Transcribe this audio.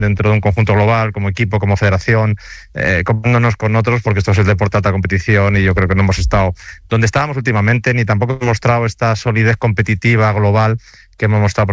dentro de un conjunto global, como equipo, como federación, comparándonos con otros, porque esto es el deporte de alta competición y yo creo que no hemos estado donde estábamos últimamente, ni tampoco hemos mostrado esta solidez competitiva global que hemos mostrado